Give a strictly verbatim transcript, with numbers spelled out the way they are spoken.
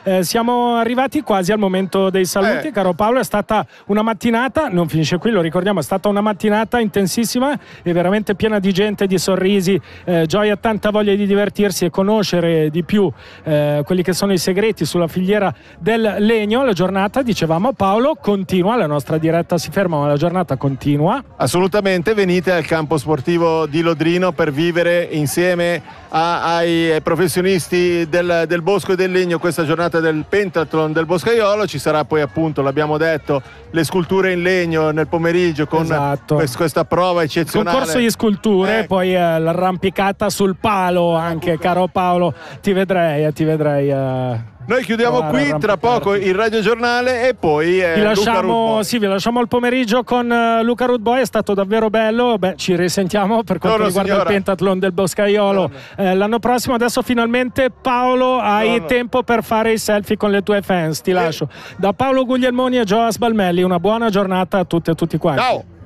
Eh, siamo arrivati quasi al momento dei saluti, Eh. caro Paolo. È stata una mattinata, non finisce qui, lo ricordiamo, è stata una mattinata intensissima e veramente piena di gente, di sorrisi, eh, gioia, tanta voglia di divertirsi e conoscere di più eh, quelli che sono i segreti sulla filiera del legno. La giornata, dicevamo Paolo, continua, la nostra diretta si ferma ma la giornata continua. Assolutamente, venite al campo sportivo di Lodrino per vivere insieme a, ai professionisti del, del bosco e del legno questa giornata del pentathlon del boscaiolo. Ci sarà poi, appunto, l'abbiamo detto, le sculture in legno nel pomeriggio con Esatto. quest- questa prova eccezionale. Concorso di sculture, Eh. poi eh, l'arrampicata sul palo anche, caro Paolo, ti vedrei, eh, ti vedrei. Eh. Noi chiudiamo Guarda, qui, tra poco il radiogiornale e poi eh, Vi Luca lasciamo, Rudboy. sì, vi lasciamo al pomeriggio con uh, Luca Rudboy, è stato davvero bello. Beh, ci risentiamo per quanto No, no, riguarda signora. il pentathlon del Boscaiolo eh, l'anno prossimo. Adesso finalmente, Paolo, hai No, no. tempo per fare i selfie con le tue fans. Ti lascio. Da Paolo Guglielmoni e Gioa Sbalmelli, una buona giornata a tutte e tutti quanti. Ciao.